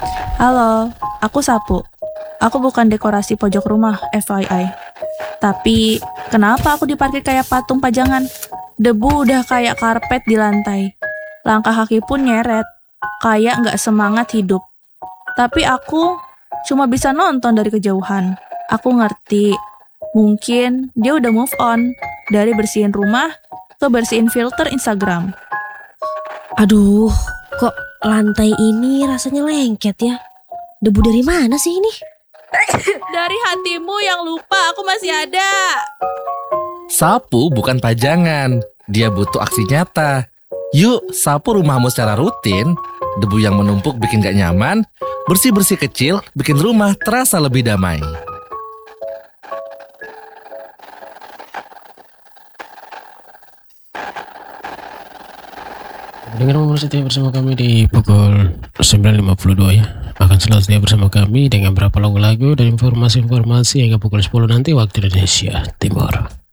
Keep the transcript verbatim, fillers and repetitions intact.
Halo, aku Sapu. Aku bukan dekorasi pojok rumah, F Y I. Tapi, kenapa aku diparkir kayak patung pajangan? Debu udah kayak karpet di lantai. Langkah kaki pun nyeret, kayak nggak semangat hidup. Tapi aku cuma bisa nonton dari kejauhan. Aku ngerti, mungkin dia udah move on dari bersihin rumah ke bersihin filter Instagram. Aduh, kok lantai ini rasanya lengket ya? Debu dari mana sih ini? Dari hatimu yang lupa aku masih ada. Sapu bukan pajangan, dia butuh aksi nyata. Yuk, sapu rumahmu secara rutin. Debu yang menumpuk bikin gak nyaman, bersih-bersih kecil bikin rumah terasa lebih damai. Dengar mau setia bersama kami di pukul sembilan lima puluh dua ya. Akan selalu setia bersama kami dengan beberapa lagu-lagu dan informasi-informasi hingga pukul sepuluh nanti waktu Indonesia Timur.